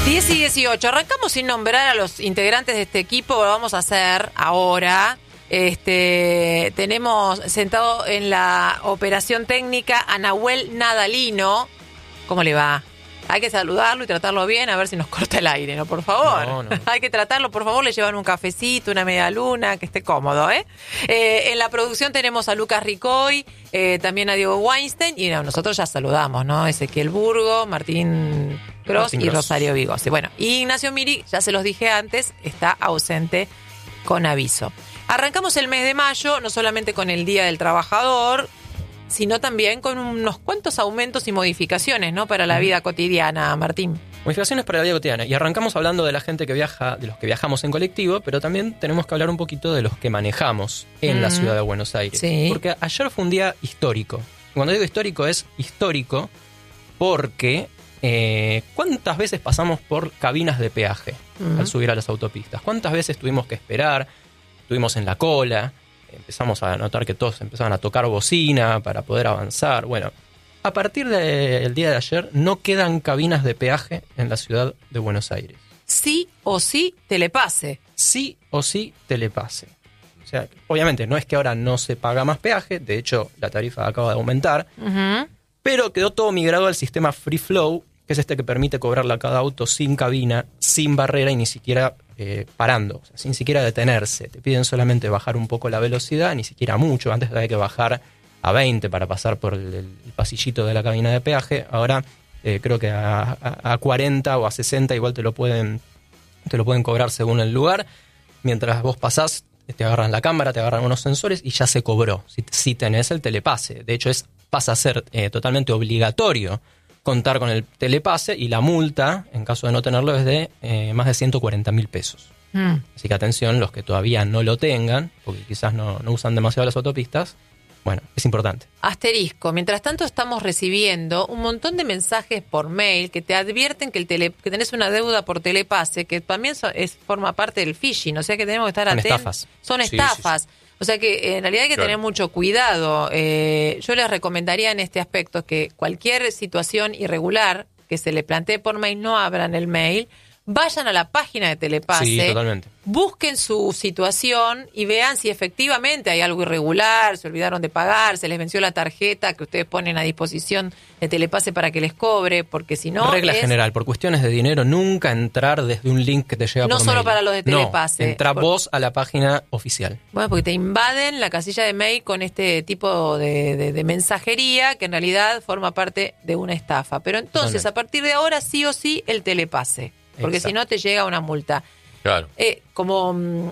10 y 18. Arrancamos sin nombrar a los integrantes de este equipo. Lo vamos a hacer ahora. Tenemos sentado en la operación técnica a Nahuel Nadalino. ¿Cómo le va? Hay que saludarlo y tratarlo bien, a ver si nos corta el aire, ¿no? Por favor. No. Hay que tratarlo, por favor, le llevan un cafecito, una media luna, que esté cómodo, ¿eh? En la producción tenemos a Lucas Ricoy, también a Diego Weinstein, y nosotros ya saludamos, ¿no? Ezequiel Burgo, Martín Gross y Rosario Vigose. Bueno, y Ignacio Miri, ya se los dije antes, está ausente con aviso. Arrancamos el mes de mayo, no solamente con el Día del Trabajador, sino también con unos cuantos aumentos y modificaciones, ¿no? Para la vida cotidiana, Martín. Modificaciones para la vida cotidiana. Y arrancamos hablando de la gente que viaja, de los que viajamos en colectivo, pero también tenemos que hablar un poquito de los que manejamos en la ciudad de Buenos Aires. Sí. Porque ayer fue un día histórico. Cuando digo histórico es histórico porque ¿cuántas veces pasamos por cabinas de peaje al subir a las autopistas? ¿Cuántas veces tuvimos que esperar? Estuvimos en la cola. Empezamos a notar que todos empezaban a tocar bocina para poder avanzar. Bueno, a partir del día de ayer no quedan cabinas de peaje en la ciudad de Buenos Aires. Sí o sí telepase. Sí o sí telepase. O sea, obviamente no es que ahora no se paga más peaje, de hecho la tarifa acaba de aumentar, pero quedó todo migrado al sistema Free Flow, que es este que permite cobrarle a cada auto sin cabina, sin barrera y ni siquiera parando, o sea, sin siquiera detenerse. Te piden solamente bajar un poco la velocidad, ni siquiera mucho. Antes había que bajar a 20 para pasar por el pasillito de la cabina de peaje. Ahora creo que a 40 o a 60 igual te lo pueden cobrar según el lugar. Mientras vos pasás, te agarran la cámara, te agarran unos sensores y ya se cobró, si tenés el telepase. De hecho, pasa a ser totalmente obligatorio contar con el telepase, y la multa, en caso de no tenerlo, es de más de 140.000 pesos. Así que atención, los que todavía no lo tengan, porque quizás no usan demasiado las autopistas, bueno, es importante. Asterisco. Mientras tanto estamos recibiendo un montón de mensajes por mail que te advierten que que tenés una deuda por telepase, que también forma parte del phishing, o sea que tenemos que estar atentos. Estafas. Son estafas. Sí. O sea que en realidad hay que tener mucho cuidado. Yo les recomendaría en este aspecto que cualquier situación irregular que se le plantee por mail, no abran el mail, vayan a la página de telepase, sí, totalmente. Busquen su situación y vean si efectivamente hay algo irregular, se olvidaron de pagar, se les venció la tarjeta que ustedes ponen a disposición de telepase para que les cobre, porque si no... Regla general, por cuestiones de dinero, nunca entrar desde un link que te llega por mail. No solo para los de telepase. No, entra vos a la página oficial. Bueno, porque te invaden la casilla de mail con este tipo de mensajería que en realidad forma parte de una estafa. Pero entonces, a partir de ahora, sí o sí, el telepase. Porque si no te llega una multa. Claro. Como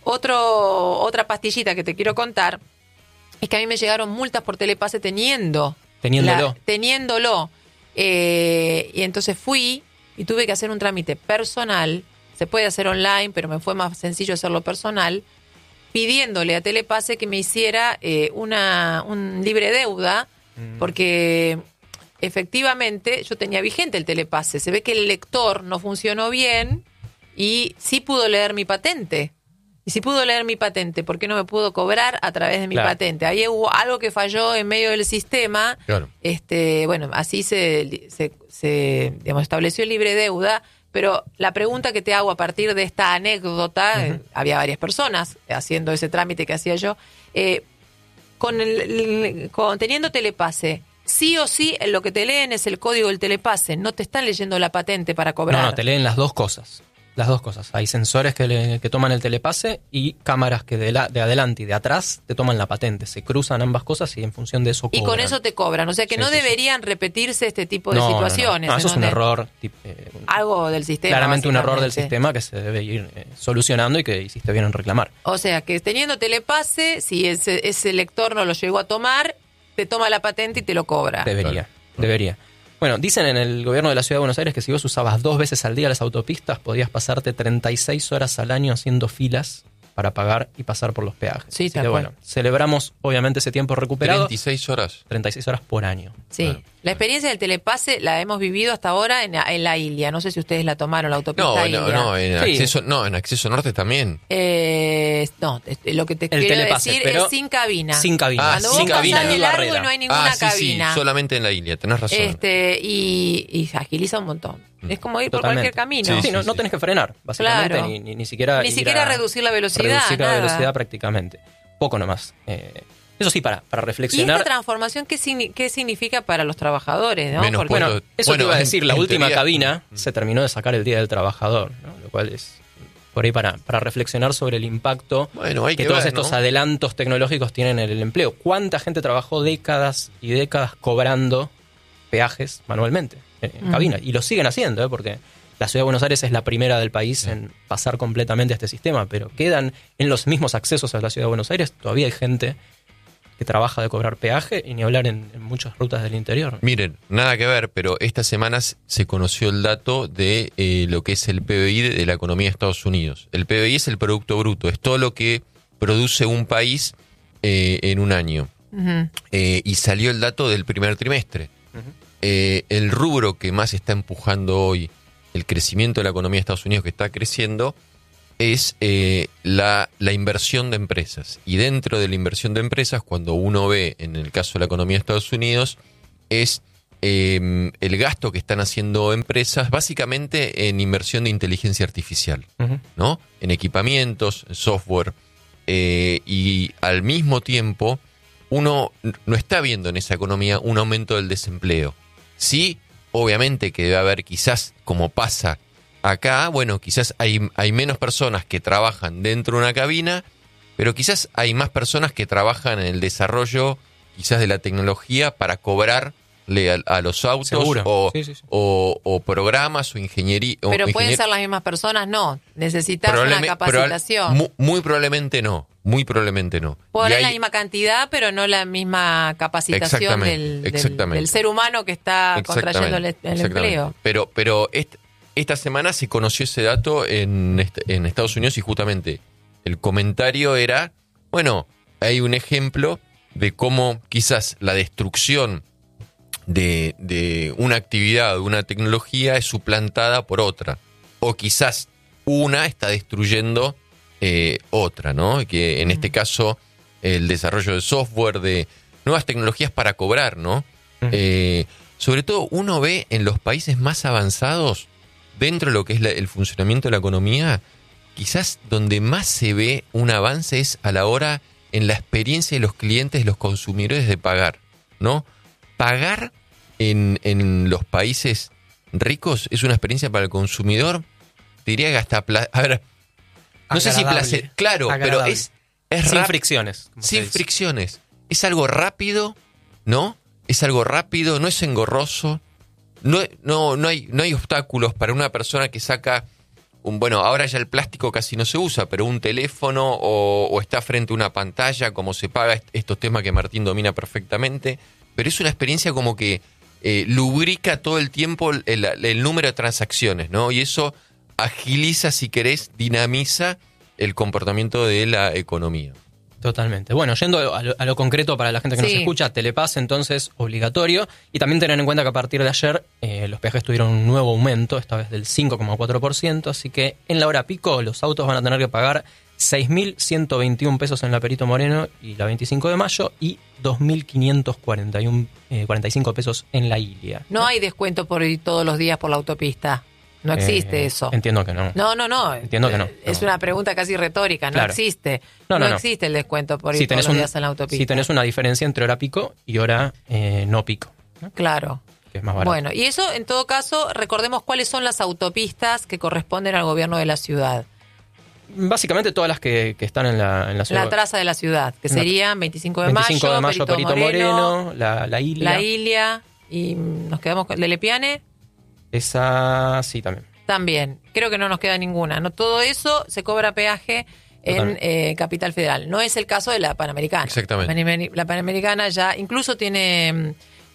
otra pastillita que te quiero contar, es que a mí me llegaron multas por telepase teniéndolo. Y entonces fui y tuve que hacer un trámite personal. Se puede hacer online, pero me fue más sencillo hacerlo personal, pidiéndole a Telepase que me hiciera un libre deuda, porque... Efectivamente, yo tenía vigente el telepase. Se ve que el lector no funcionó bien y sí pudo leer mi patente. Y si pudo leer mi patente, ¿por qué no me pudo cobrar a través de mi patente? Ahí hubo algo que falló en medio del sistema. Claro. Bueno, así se estableció el libre deuda. Pero la pregunta que te hago a partir de esta anécdota, había varias personas haciendo ese trámite que hacía yo, teniendo telepase, sí o sí, lo que te leen es el código del telepase. No te están leyendo la patente para cobrar. No, te leen las dos cosas. Las dos cosas. Hay sensores que toman el telepase y cámaras que de adelante y de atrás te toman la patente. Se cruzan ambas cosas y en función de eso cobran. Y con eso te cobran. O sea que no deberían repetirse este tipo de situaciones. No, eso es un error. Algo del sistema. Claramente un error del sistema que se debe ir solucionando y que hiciste bien en reclamar. O sea que teniendo telepase, si ese lector no lo llegó a tomar, te toma la patente y te lo cobra. Debería. Bueno, dicen en el gobierno de la Ciudad de Buenos Aires que si vos usabas 2 veces al día las autopistas, podías pasarte 36 horas al año haciendo filas para pagar y pasar por los peajes. Sí, Así tal que cual. bueno, celebramos obviamente ese tiempo recuperado. 36 horas. 36 horas por año. Sí, Claro. la experiencia del telepase la hemos vivido hasta ahora en la Ilia. No sé si ustedes la tomaron, la autopista Ilia. En acceso norte también. No, lo que te El quiero telepase, decir pero es sin cabina. sin cabina. Cuando sin vos cabina pasás ni de largo barrera. y no hay ninguna Sí, cabina. solamente en la Ilia, tenés razón. Y agiliza un montón. Es como ir por Totalmente. cualquier camino. Sí, no tenés que frenar, básicamente, Claro. ni siquiera Ni ir siquiera a reducir la velocidad. reducir la nada. velocidad prácticamente. Poco nomás. Eso sí, para ¿Y reflexionar. esta transformación qué significa para los trabajadores? ¿No? Menos Porque- Bueno, Bueno, eso te iba a decir, la en última teoría- cabina se terminó de sacar el Día del Trabajador, ¿no? Lo cual es por ahí para reflexionar sobre el impacto Bueno, hay que que todos ver, estos ¿no? adelantos tecnológicos tienen en el empleo. ¿Cuánta gente trabajó décadas y décadas cobrando peajes manualmente en cabina? Y lo siguen haciendo, porque la Ciudad de Buenos Aires es la primera del país en pasar completamente a este sistema, pero quedan en los mismos accesos a la Ciudad de Buenos Aires, todavía hay gente que trabaja de cobrar peaje y ni hablar en muchas rutas del interior. Miren, nada que ver, pero estas semanas se conoció el dato de lo que es el PBI de la economía de Estados Unidos. El PBI es el Producto Bruto, es todo lo que produce un país en un año. Ujú. Y salió el dato del primer trimestre. El rubro que más está empujando hoy el crecimiento de la economía de Estados Unidos, que está creciendo, es la inversión de empresas. Y dentro de la inversión de empresas, cuando uno ve, en el caso de la economía de Estados Unidos, es el gasto que están haciendo empresas básicamente en inversión de inteligencia artificial, ¿no? En equipamientos, en software. Y al mismo tiempo, uno no está viendo en esa economía un aumento del desempleo. Sí, obviamente que debe haber quizás, como pasa acá, bueno, quizás hay menos personas que trabajan dentro de una cabina, pero quizás hay más personas que trabajan en el desarrollo quizás de la tecnología para cobrarle a los autos Seguro. Sí. o programas o ingeniería. Pero pueden ser las mismas personas, no. Necesitas una capacitación. Muy probablemente no. Muy probablemente no. Por Y ahí la hay- misma cantidad, pero no la misma capacitación del ser humano que está contrayendo el empleo. Pero esta semana se conoció ese dato en Estados Unidos y justamente el comentario era, bueno, hay un ejemplo de cómo quizás la destrucción de una actividad, de una tecnología es suplantada por otra. O quizás una está destruyendo otra, ¿no? Que en este caso el desarrollo de software, de nuevas tecnologías para cobrar, ¿no? Sobre todo uno ve en los países más avanzados, dentro de lo que es el funcionamiento de la economía, quizás donde más se ve un avance es a la hora en la experiencia de los clientes, de los consumidores de pagar, ¿no? Pagar en los países ricos es una experiencia para el consumidor, diría que hasta... A ver, no sé si placer... Claro, Agradable. pero es Sin rápido. fricciones. como se Sin dice. fricciones. Es algo rápido, ¿no? Es algo rápido, no es engorroso. No hay obstáculos para una persona que saca bueno, ahora ya el plástico casi no se usa, pero un teléfono o está frente a una pantalla, como se paga estos temas que Martín domina perfectamente. Pero es una experiencia como que lubrica todo el tiempo el número de transacciones, ¿no? Y eso agiliza, si querés, dinamiza el comportamiento de la economía. Totalmente. Bueno, yendo a lo concreto para la gente que nos Sí. escucha, Telepase entonces obligatorio. Y también tener en cuenta que a partir de ayer los peajes tuvieron un nuevo aumento, esta vez del 5,4%. Así que en la hora pico los autos van a tener que pagar 6.121 pesos en la Perito Moreno y la 25 de mayo y 2.545 pesos en la Ilia. No hay descuento por ir todos los días por la autopista. No existe eso. Entiendo que no. No. Entiendo que no. Es No. una pregunta casi retórica. No Claro. existe. No existe el descuento por ir todos los días en la autopista. Si tenés una diferencia entre hora pico y hora no pico, ¿no? Claro. Que es más barato. Bueno, y eso, en todo caso, recordemos cuáles son las autopistas que corresponden al gobierno de la ciudad. Básicamente todas las que están en la ciudad. La traza de la ciudad, que serían 25 de 25 mayo, de mayo, Perito Moreno, la Ilia. La Ilia, y nos quedamos con Lelepiane Esa sí también. también. Creo que no nos queda ninguna. No, todo eso se cobra peaje en Capital Federal. No es el caso de la Panamericana. Exactamente. La Panamericana ya incluso tiene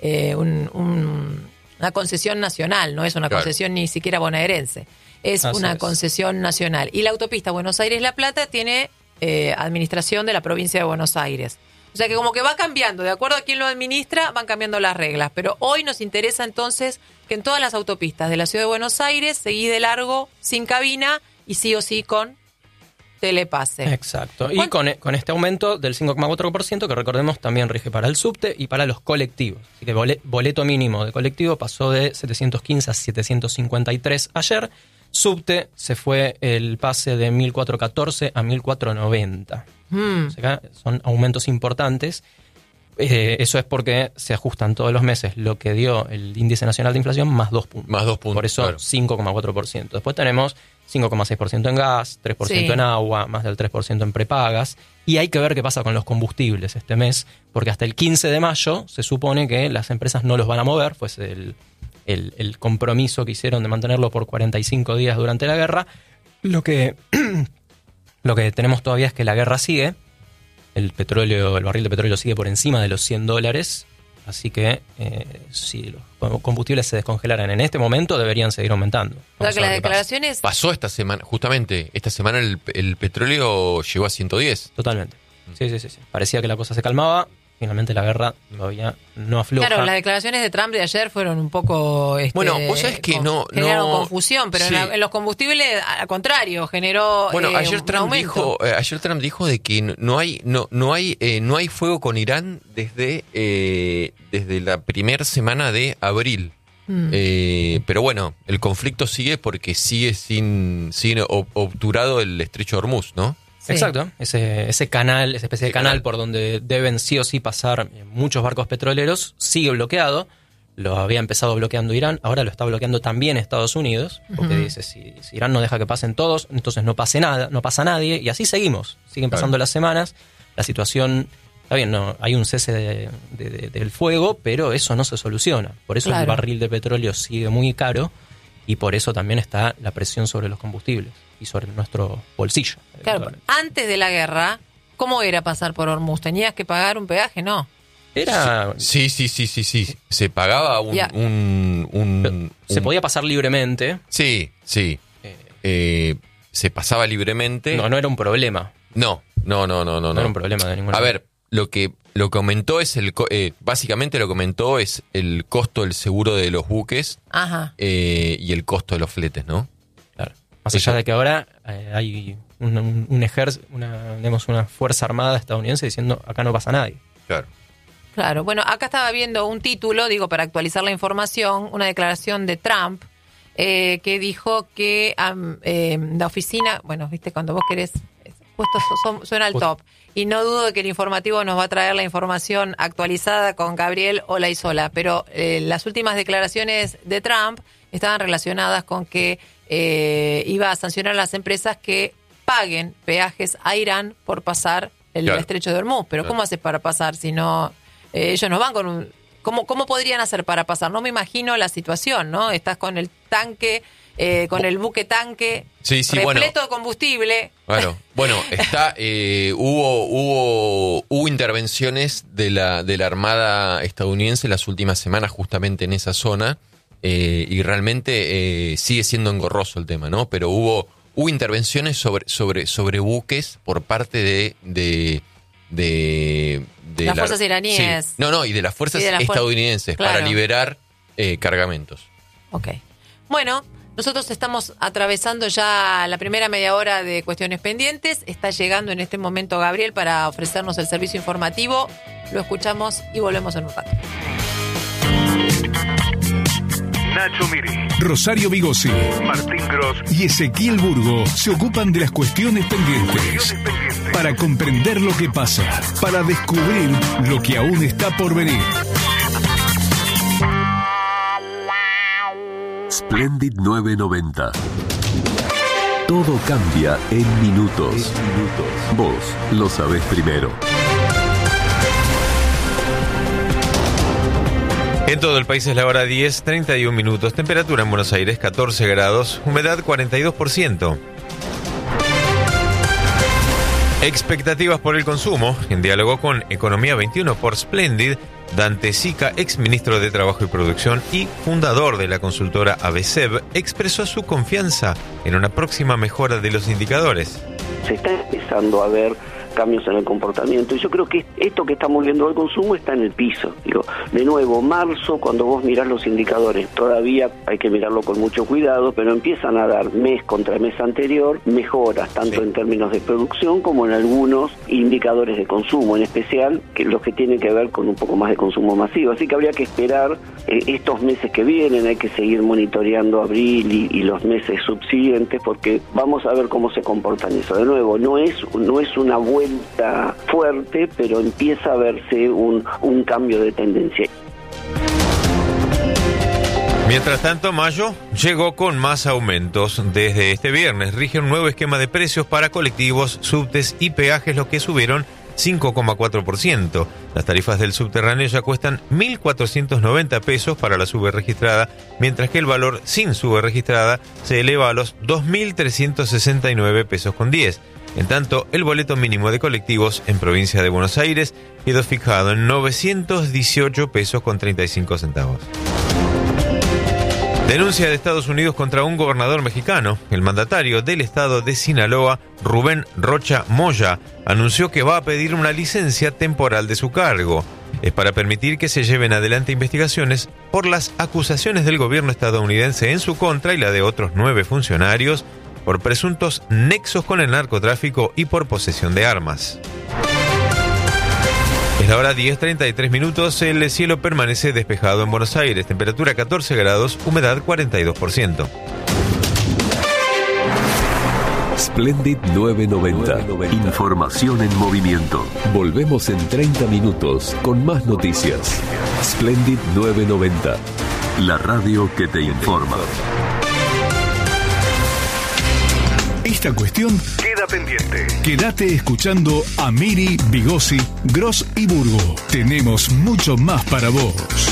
una concesión nacional, no es una Claro. concesión ni siquiera bonaerense. Es Así una es. concesión nacional. Y la autopista Buenos Aires-La Plata tiene administración de la provincia de Buenos Aires. O sea que como que va cambiando, de acuerdo a quién lo administra, van cambiando las reglas. Pero hoy nos interesa entonces que en todas las autopistas de la ciudad de Buenos Aires seguí de largo, sin cabina y sí o sí con telepase. Exacto. Y con este aumento del 5,4%, que recordemos también rige para el subte y para los colectivos. Así que boleto mínimo de colectivo pasó de 715 a 753 ayer. Subte se fue el pase de 1.414 a 1.490. O sea, son aumentos importantes. Eso es porque se ajustan todos los meses lo que dio el índice nacional de inflación más 2 puntos. Más 2 puntos. Por eso claro. 5,4%. Después tenemos 5,6% en gas, 3% Sí. en agua, más del 3% en prepagas. Y hay que ver qué pasa con los combustibles este mes, porque hasta el 15 de mayo se supone que las empresas no los van a mover, pues el compromiso que hicieron de mantenerlo por 45 días durante la guerra. Lo que tenemos todavía es que la guerra sigue, el barril de petróleo sigue por encima de los $100, así que si los combustibles se descongelaran en este momento, deberían seguir aumentando. O sea Vamos que a ver las qué pasa. declaraciones... Pasó esta semana, justamente, esta semana el petróleo llegó a 110. Totalmente. Sí. Parecía que la cosa se calmaba. Finalmente la guerra todavía no afloja. Claro, las declaraciones de Trump de ayer fueron un poco... Bueno, vos sabés que generaron no- confusión, pero sí. en los combustibles, al contrario, generó Bueno, ayer un Trump aumento. dijo de que no hay fuego con Irán desde la primera semana de abril. Pero bueno, el conflicto sigue porque sigue sin obturado el estrecho de Hormuz, ¿no? Sí. Exacto, ese canal, esa especie de canal por donde deben sí o sí pasar muchos barcos petroleros, sigue bloqueado. Lo había empezado bloqueando Irán, ahora lo está bloqueando también Estados Unidos, porque dice, si Irán no deja que pasen todos, entonces no pase nada, no pasa nadie, y así seguimos. Siguen pasando las semanas, la situación, está bien, no hay un cese del fuego, pero eso no se soluciona. Por eso el barril de petróleo sigue muy caro, y por eso también está la presión sobre los combustibles y sobre nuestro bolsillo. Claro, antes de la guerra, ¿cómo era pasar por Hormuz? ¿Tenías que pagar un peaje? No. Era... Sí. Se pagaba Se podía pasar libremente. Sí. Se pasaba libremente. No era un problema. No. No era un problema de ninguna A manera. ver, lo que aumentó es básicamente lo que aumentó es el costo del seguro de los buques y el costo de los fletes, ¿no? Claro. Más allá de que ahora hay una fuerza armada estadounidense diciendo acá no pasa nadie. Claro, bueno, acá estaba viendo un título, para actualizar la información, una declaración de Trump que dijo que la oficina, bueno, viste, cuando vos querés, puesto suena al top, y no dudo de que el informativo nos va a traer la información actualizada con Gabriel Olaizola, pero las últimas declaraciones de Trump estaban relacionadas con que iba a sancionar a las empresas que paguen peajes a Irán por pasar el estrecho de Hormuz. Pero ¿cómo haces para pasar si no... ellos no van con un... ¿Cómo podrían hacer para pasar? No me imagino la situación, ¿no? Estás con el tanque, con el buque tanque, repleto de combustible. Bueno, hubo intervenciones de la Armada estadounidense las últimas semanas justamente en esa zona y realmente sigue siendo engorroso el tema, ¿no? Pero hubo intervenciones sobre buques por parte de las fuerzas iraníes. Sí. No, y de las fuerzas estadounidenses para liberar cargamentos. Ok. Bueno, nosotros estamos atravesando ya la primera media hora de cuestiones pendientes. Está llegando en este momento Gabriel para ofrecernos el servicio informativo. Lo escuchamos y volvemos en un rato. Nacho Miri, Rosario Bigosi, Martín Gross y Ezequiel Burgo se ocupan de las cuestiones pendientes. Para comprender lo que pasa, para descubrir lo que aún está por venir. Splendid 990. Todo cambia en minutos. Vos lo sabés primero. En todo el país es la hora 10:31. Temperatura en Buenos Aires 14 grados, humedad 42%. Expectativas por el consumo. En diálogo con Economía 21 por Splendid, Dante Sica, ex ministro de Trabajo y Producción y fundador de la consultora ABSEB, expresó su confianza en una próxima mejora de los indicadores. se está empezando a ver cambios en el comportamiento, y yo creo que esto que estamos viendo del consumo está en el piso. Digo, de nuevo, marzo, cuando vos mirás los indicadores, todavía hay que mirarlo con mucho cuidado, pero empiezan a dar mes contra mes anterior mejoras, tanto en términos de producción como en algunos indicadores de consumo, en especial que los que tienen que ver con un poco más de consumo masivo. Así que habría que esperar estos meses que vienen, hay que seguir monitoreando abril y los meses subsiguientes, porque vamos a ver cómo se comportan eso. De nuevo, no es una vuelta fuerte, pero empieza a verse un cambio de tendencia. Mientras tanto, mayo llegó con más aumentos. Desde este viernes rige un nuevo esquema de precios para colectivos, subtes y peajes, los que subieron 5,4%. Las tarifas del subterráneo ya cuestan 1.490 pesos para la sube registrada, mientras que el valor sin sube registrada se eleva a los 2.369 pesos con 10. En tanto, el boleto mínimo de colectivos en provincia de Buenos Aires quedó fijado en 918 pesos con 35 centavos. Denuncia de Estados Unidos contra un gobernador mexicano. El mandatario del estado de Sinaloa, Rubén Rocha Moya, anunció que va a pedir una licencia temporal de su cargo. Es para permitir que se lleven adelante investigaciones por las acusaciones del gobierno estadounidense en su contra y la de otros 9 funcionarios por presuntos nexos con el narcotráfico y por posesión de armas. Es la hora 10:33 minutos. El cielo permanece despejado en Buenos Aires. Temperatura 14 grados, humedad 42%. Splendid 990. Información en movimiento. Volvemos en 30 minutos con más noticias. Splendid 990. La radio que te informa. Esta cuestión Queda pendiente. quédate escuchando a Miri, Bigosi, Gross y Burgo. Tenemos mucho más para vos.